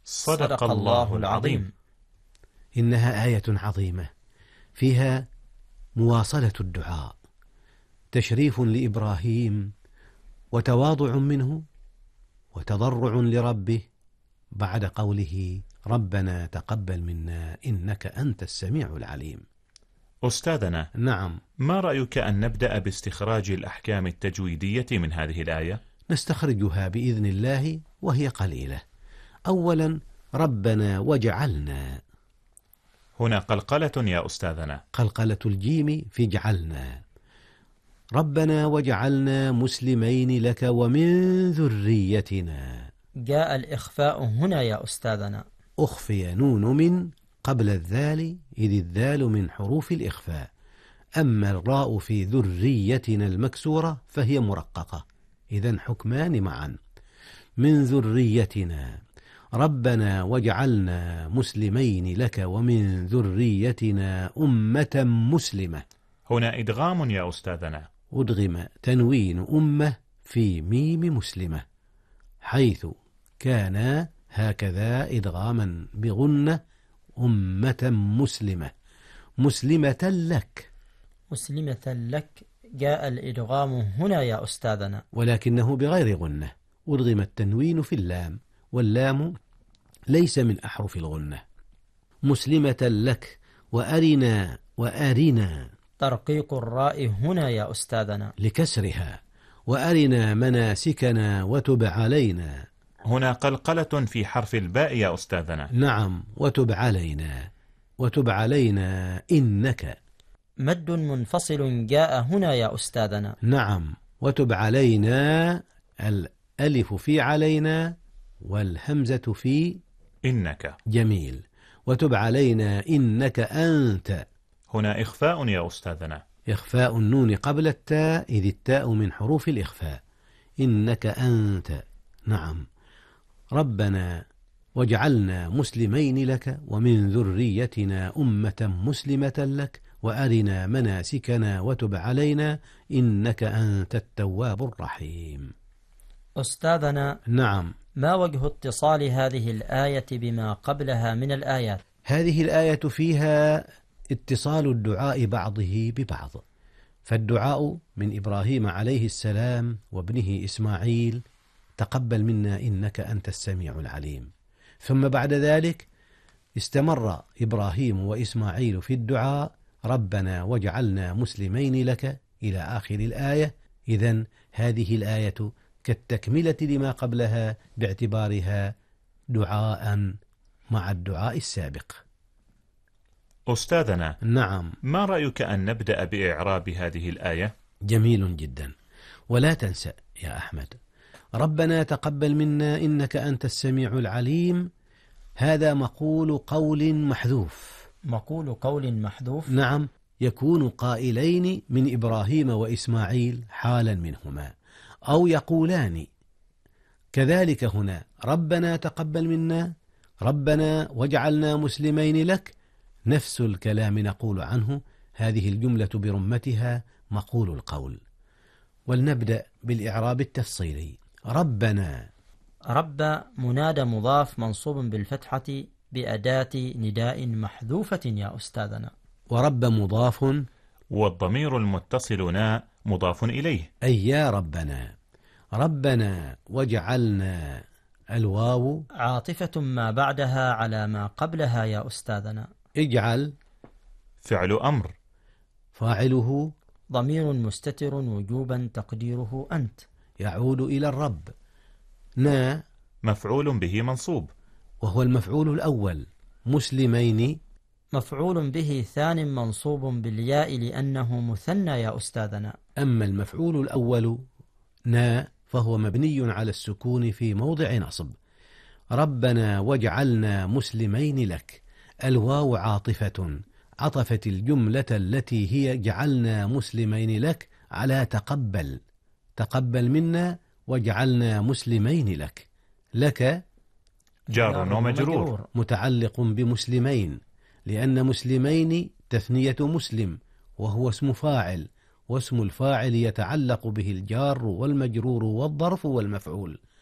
صدق الله العظيم. إنها آية عظيمة فيها مواصلة الدعاء، تشريف لإبراهيم وتواضع منه وتضرع لربه بعد قوله ربنا تقبل منا إنك أنت السميع العليم. أستاذنا، نعم، ما رأيك أن نبدأ باستخراج الأحكام التجويدية من هذه الآية؟ نستخرجها بإذن الله وهي قليلة. أولا، ربنا وجعلنا، هنا قلقلة يا أستاذنا. قلقلة الجيم في جعلنا. ربنا وجعلنا مسلمين لك ومن ذريتنا. جاء الإخفاء هنا يا أستاذنا. أخفي نون من قبل الذال إذ الذال من حروف الإخفاء. أما الراء في ذريتنا المكسورة فهي مرققة، إذن حكمان معا. من ذريتنا، ربنا وجعلنا مسلمين لك ومن ذريتنا أمة مسلمة. هنا إدغام يا أستاذنا. أدغم تنوين أمة في ميم مسلمة، حيث كان هكذا إدغاما بغنة أمة مسلمة. مسلمة لك، مسلمة لك جاء الإدغام هنا يا أستاذنا، ولكنه بغير غنة. أدغم التنوين في اللام، واللام ليس من أحرف الغنة. مسلمة لك وأرنا ترقيق الراء هنا يا أستاذنا لكسرها. وأرنا مناسكنا وتب علينا. هنا قلقلة في حرف الباء يا أستاذنا. نعم، وتب علينا، وتب علينا إنك. مد منفصل جاء هنا يا أستاذنا. نعم، وتب علينا، الألف في علينا والهمزة في إنك. جميل. وتب علينا إنك أنت. هنا إخفاء يا أستاذنا. إخفاء النون قبل التاء إذ التاء من حروف الإخفاء. إنك أنت. نعم. ربنا وجعلنا مسلمين لك ومن ذريتنا أمة مسلمة لك وأرنا مناسكنا وتب علينا إنك أنت التواب الرحيم. أستاذنا، نعم، ما وجه اتصال هذه الآية بما قبلها من الآيات؟ هذه الآية فيها اتصال الدعاء بعضه ببعض. فالدعاء من إبراهيم عليه السلام وابنه إسماعيل تقبل منا إنك أنت السميع العليم. ثم بعد ذلك استمر إبراهيم وإسماعيل في الدعاء ربنا وجعلنا مسلمين لك إلى آخر الآية. إذن هذه الآية كالتكملة لما قبلها باعتبارها دعاء مع الدعاء السابق. أستاذنا، نعم، ما رأيك أن نبدأ بإعراب هذه الآية؟ جميل جدا. ولا تنسى يا أحمد، ربنا تقبل منا إنك أنت السميع العليم، هذا مقول قول محذوف. مقول قول محذوف؟ نعم، يكون قائلين من إبراهيم وإسماعيل حالا منهما، أو يقولان كذلك هنا ربنا تقبل منا، ربنا وجعلنا مسلمين لك، نفس الكلام نقول عنه. هذه الجملة برمتها مقول القول. ولنبدأ بالإعراب التفصيلي. ربنا، رب منادى مضاف منصوب بالفتحة بأداة نداء محذوفة يا أستاذنا. ورب مضاف، والضمير المتصل نا مضاف إليه، أي يا ربنا. ربنا وجعلنا، الواو عاطفة ما بعدها على ما قبلها يا أستاذنا. اجعل فعل أمر، فاعله ضمير مستتر وجوبا تقديره أنت، يعود إلى الرب. نا مفعول به منصوب، وهو المفعول الأول. مسلمين مفعول به ثان منصوب بالياء لأنه مثنى يا أستاذنا. أما المفعول الأول نا فهو مبني على السكون في موضع نصب. ربنا وجعلنا مسلمين لك، الواو عاطفة عطفت الجملة التي هي جعلنا مسلمين لك على تقبل. تقبل منا وجعلنا مسلمين لك. لك جار ومجرور متعلق بمسلمين، لأن مسلمين تثنية مسلم وهو اسم فاعل، واسم الفاعل يتعلق به الجار والمجرور والظرف والمفعول.